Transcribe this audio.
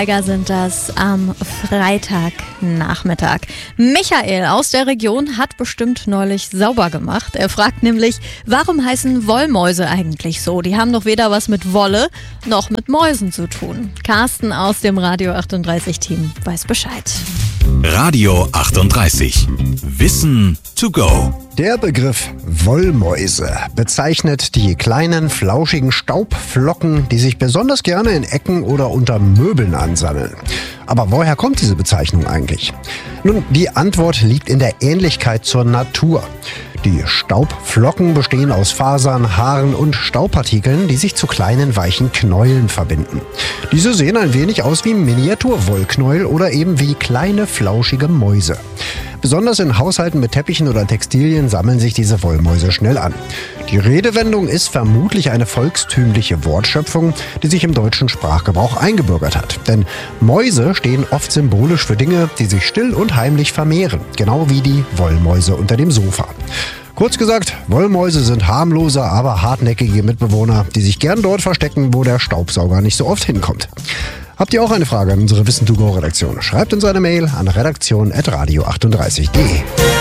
Sind das am Freitagnachmittag. Michael aus der Region hat bestimmt neulich sauber gemacht. Er fragt nämlich, warum heißen Wollmäuse eigentlich so? Die haben doch weder was mit Wolle noch mit Mäusen zu tun. Carsten aus dem Radio 38 Team weiß Bescheid. Radio 38. Wissen to go. Der Begriff Wollmäuse bezeichnet die kleinen, flauschigen Staubflocken, die sich besonders gerne in Ecken oder unter Möbeln ansammeln. Aber woher kommt diese Bezeichnung eigentlich? Nun, die Antwort liegt in der Ähnlichkeit zur Natur. Die Staubflocken bestehen aus Fasern, Haaren und Staubpartikeln, die sich zu kleinen, weichen Knäueln verbinden. Diese sehen ein wenig aus wie Miniaturwollknäuel oder eben wie kleine, flauschige Mäuse. Besonders in Haushalten mit Teppichen oder Textilien sammeln sich diese Wollmäuse schnell an. Die Redewendung ist vermutlich eine volkstümliche Wortschöpfung, die sich im deutschen Sprachgebrauch eingebürgert hat. Denn Mäuse stehen oft symbolisch für Dinge, die sich still und heimlich vermehren, genau wie die Wollmäuse unter dem Sofa. Kurz gesagt, Wollmäuse sind harmlose, aber hartnäckige Mitbewohner, die sich gern dort verstecken, wo der Staubsauger nicht so oft hinkommt. Habt ihr auch eine Frage an unsere Wissen-to-go-Redaktion? Schreibt uns eine Mail an redaktion@radio38.de.